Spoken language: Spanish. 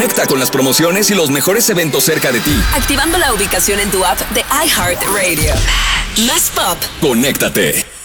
Conecta con las promociones y los mejores eventos cerca de ti. Activando la ubicación en tu app de iHeartRadio. Más pop. Conéctate.